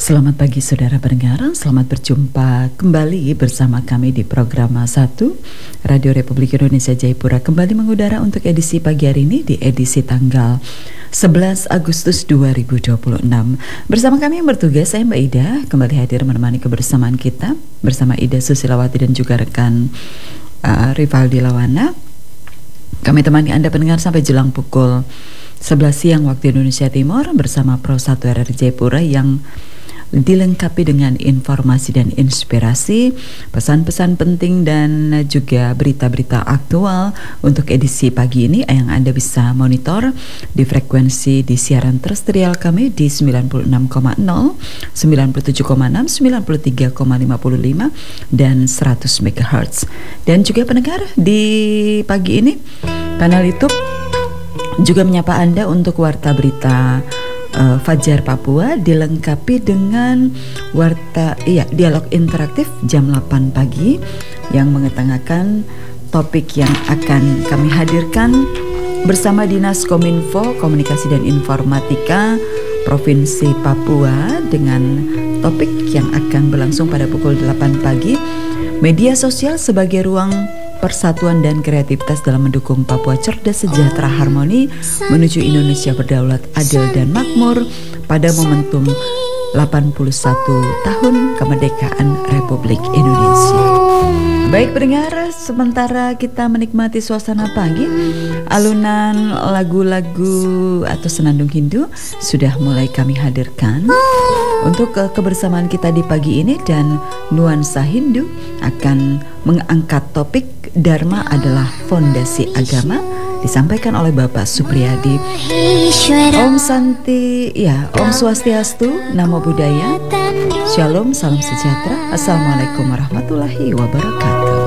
Selamat pagi saudara pendengar, selamat berjumpa kembali bersama kami di program 1 Radio Republik Indonesia Jayapura kembali mengudara untuk edisi pagi hari ini di edisi tanggal 11 Agustus 2026. Bersama kami yang bertugas, saya Mbak Ida kembali hadir menemani kebersamaan kita bersama Ida Susilawati dan juga rekan Rivaldi Lawana. Kami temani Anda pendengar sampai jelang pukul 11 siang waktu Indonesia Timur bersama Pro 1 RRI Jayapura yang dilengkapi dengan informasi dan inspirasi, pesan-pesan penting dan juga berita-berita aktual untuk edisi pagi ini yang Anda bisa monitor di frekuensi di siaran terestrial kami di 96,0, 97,6, 93,55 dan 100 MHz. Dan juga pendengar di pagi ini kanal YouTube juga menyapa Anda untuk warta berita Fajar Papua dilengkapi dengan dialog interaktif jam 8 pagi yang mengetengahkan topik yang akan kami hadirkan bersama Dinas Kominfo Komunikasi dan Informatika Provinsi Papua dengan topik yang akan berlangsung pada pukul 8 pagi. Media sosial sebagai ruang persatuan dan kreativitas dalam mendukung Papua cerdas, sejahtera, harmoni menuju Indonesia berdaulat, adil dan makmur pada momentum 81 tahun kemerdekaan Republik Indonesia. Baik pendengar, sementara kita menikmati suasana pagi, alunan lagu-lagu atau senandung Hindu sudah mulai kami hadirkan untuk kebersamaan kita di pagi ini, dan nuansa Hindu akan mengangkat topik Dharma adalah fondasi agama, disampaikan oleh Bapak Supriyadi. Om Santi, Om Swastiastu, Namo Buddhaya, Shalom, salam sejahtera, Assalamualaikum warahmatullahi wabarakatuh.